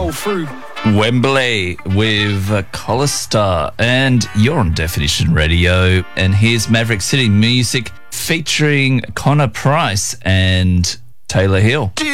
pull through. Wembley with Collister, and you're on Definition Radio, and here's Maverick City music featuring Connor Price and Taylor Hill.